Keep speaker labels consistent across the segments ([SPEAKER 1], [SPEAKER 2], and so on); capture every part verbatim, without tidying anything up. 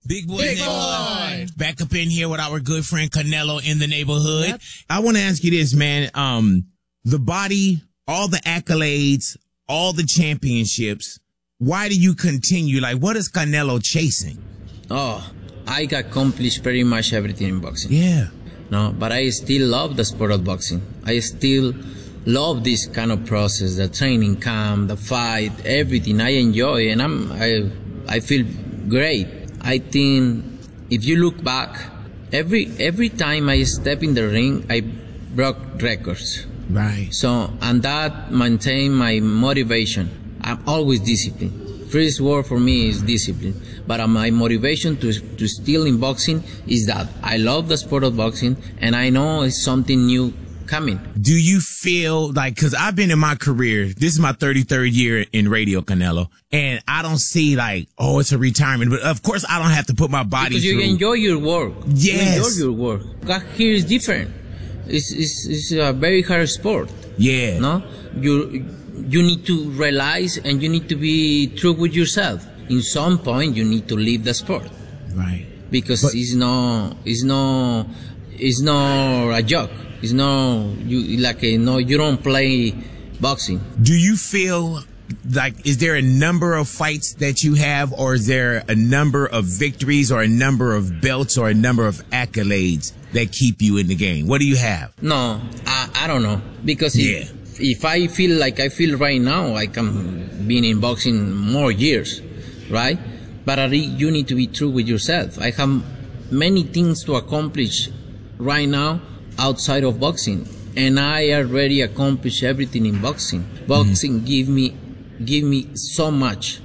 [SPEAKER 1] Big Boys
[SPEAKER 2] Big
[SPEAKER 1] Neighborhood. Back up in here with our good friend Canelo in the neighborhood.
[SPEAKER 2] Yep.
[SPEAKER 3] I want to ask you this, man. Um, the body, all the accolades, all the championships. Why do you continue? Like, what is Canelo chasing?
[SPEAKER 4] Oh, I accomplished pretty much everything in boxing.
[SPEAKER 3] Yeah.
[SPEAKER 4] No, but I still love the sport of boxing. I still love this kind of process, the training camp, the fight, everything. I enjoy, and I'm I I feel great. I think if you look back, every every time I step in the ring, I broke records.
[SPEAKER 3] Right.
[SPEAKER 4] So, and that maintain my motivation. I'm always disciplined. First word for me is discipline. But my motivation to to still in boxing is that I love the sport of boxing, and I know it's something new coming.
[SPEAKER 3] Do you feel like, because I've been in my career, this is my thirty-third year in radio, Canelo, and I don't see like, oh, it's a retirement. But of course, I don't have to put my body
[SPEAKER 4] Because you
[SPEAKER 3] through.
[SPEAKER 4] enjoy your work.
[SPEAKER 3] Yes.
[SPEAKER 4] You enjoy your work. God, here is different. It's, it's, it's a very hard sport.
[SPEAKER 3] Yeah.
[SPEAKER 4] No? You, you need to realize and you need to be true with yourself. In some point, you need to leave the sport.
[SPEAKER 3] Right.
[SPEAKER 4] Because
[SPEAKER 3] But-
[SPEAKER 4] it's no, it's no, it's no a joke. It's no, you, like, a, no, you don't play boxing.
[SPEAKER 3] Do you feel like, is there a number of fights that you have, or is there a number of victories, or a number of belts, or a number of accolades that keep you in the game? What do you have?
[SPEAKER 4] No, I, I don't know. Because
[SPEAKER 3] Yeah.
[SPEAKER 4] if, if I feel like I feel right now, like I'm being in boxing more years, right? But I re- you need to be true with yourself. I have many things to accomplish right now outside of boxing, and I already accomplished everything in boxing. Boxing mm-hmm. give me give me so much.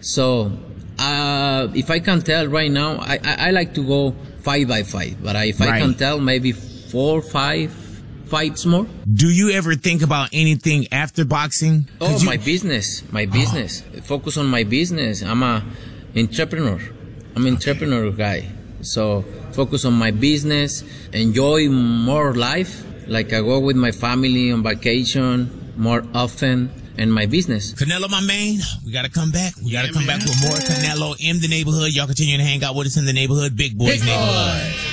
[SPEAKER 4] So uh, if I can tell right now, I, I, I like to go fight by fight, but I, if
[SPEAKER 3] Right.
[SPEAKER 4] I can tell, maybe four, five fights more.
[SPEAKER 3] Do you ever think about anything after boxing?
[SPEAKER 4] Oh,
[SPEAKER 3] you-
[SPEAKER 4] my business, my business. Focus on my business. I'm a entrepreneur. I'm an entrepreneur guy. So focus on my business, enjoy more life. Like I go with my family on vacation more often, and my business.
[SPEAKER 1] Canelo, my man, we got to come back. We got to come back with more Canelo in the neighborhood. Y'all continue to hang out with us in the neighborhood. Big Boys
[SPEAKER 2] Big
[SPEAKER 1] Neighborhood.
[SPEAKER 2] Boy.